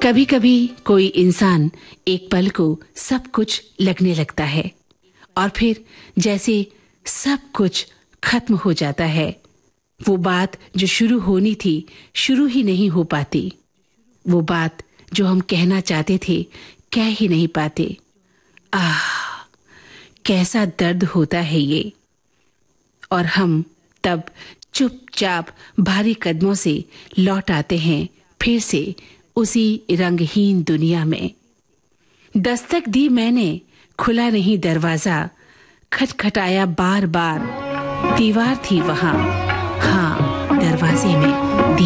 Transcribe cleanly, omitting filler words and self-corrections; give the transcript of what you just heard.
कभी कभी कोई इंसान एक पल को सब कुछ लगने लगता है और फिर जैसे सब कुछ खत्म हो जाता है। वो बात जो शुरू होनी थी शुरू ही नहीं हो पाती। वो बात जो हम कहना चाहते थे कह ही नहीं पाते। आह, कैसा दर्द होता है ये। और हम तब चुपचाप भारी कदमों से लौट आते हैं फिर से उसी रंगहीन दुनिया में। दस्तक दी मैंने, खुला नहीं दरवाजा, खटखटाया बार बार, दीवार थी वहां, हाँ दरवाजे में